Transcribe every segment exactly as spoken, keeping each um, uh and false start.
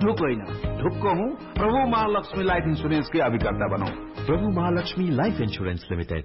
ढुक होइन ढुक्क हूँ प्रभु महालक्ष्मी लाइफ इन्सुरेन्स के अभिकर्ता बनौ। प्रभु महालक्ष्मी लाइफ इन्सुरेन्स लिमिटेड।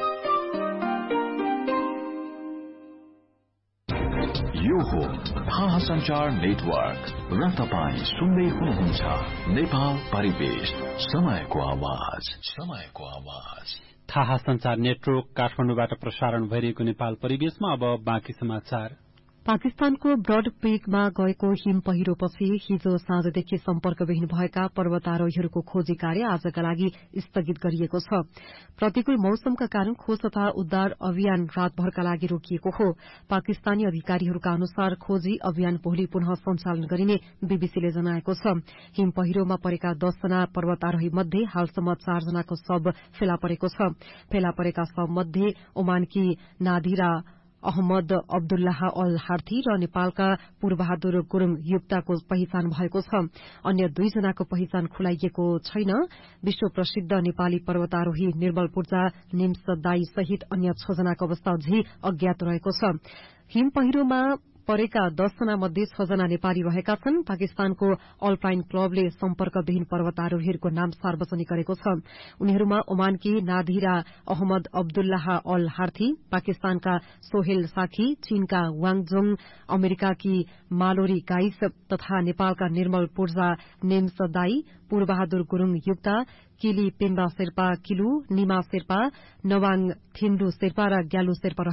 यो हो थाहा संचार नेटवर्क र तपाई सुन्दै हुनुहुन्छ नेपाल परिवेश समयको आवाज समयको आवाज। थाहा संचार नेटवर्क काठमाडौँबाट प्रसारण भइरहेको नेपाल परिवेशमा अब बाँकी समाचार। पाकिस्तानको ब्रड क्रिकमा गएको हिम पहिरोपछि हिजो साँझदेखि सम्पर्कविहीन भएका पर्वतारोहीहरूको खोजी कार्य आजका लागि स्थगित गरिएको छ। प्रतिकूल मौसमका कारण खोज तथा उद्धार अभियान रातभरका लागि रोकिएको हो। पाकिस्तानी अधिकारीहरूका अनुसार खोजी अभियान भोलि पुनः सञ्चालन गरिने बीबीसीले जनाएको छ। हिम पहिरोमा परेका दसजना पर्वतारोही मध्ये हालसम्म चारजनाको शव फेला परेको छ। फेला परेका शव मध्ये ओमानकी नादिरा अहमद अब्दुल्लाह अल हार्थी र नेपालका पूर्वबहादुर गुरूङ युक्ताको पहिचान भएको छ। अन्य दुईजनाको पहिचान खुलाइएको छैन। विश्व प्रसिद्ध नेपाली पर्वतारोही निर्मल पूर्जा निम्स दाई सहित अन्य छ जनाको अवस्था अझै अज्ञात रहेको छ। हिम पहिरोमा परेका दसजना मध्ये छ जना नेपाली रहेका छन्। पाकिस्तानको अल्पाइन क्लबले सम्पर्कविहीन पर्वतारोहीहरूको नाम सार्वजनिक गरेको छ। उनीहरूमा ओमानकी नादिरा अहमद अब्दुल्लाह अल हार्थी, पाकिस्तानका सोहेल साखी, चीनका वाङजोङ, अमेरिकाकी मालोरी गाइस तथा नेपालका निर्मल पूर्जा नेम्स दाई, पूर्वबहादुर गुरूङ युक्ता, किली पेम्बा शेर्पा किलु, निमा शेर्पा, नवाङ थिन्डु शेर्पा र ग्यालु शेर्पा